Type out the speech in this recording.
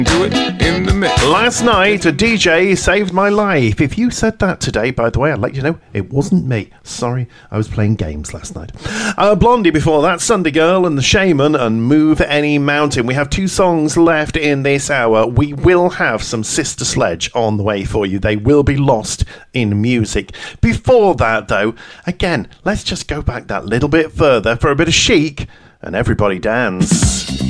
Do it in the mix. Last night, a DJ saved my life. If you said that today, by the way, I'd like you to know it wasn't me. Sorry, I was playing games last night. Blondie before that, Sunday Girl and The Shaman and Move Any Mountain. We have 2 songs left in this hour. We will have some Sister Sledge on the way for you. They will be lost in music. Before that, though, again, let's just go back that little bit further for a bit of Chic and Everybody Dance.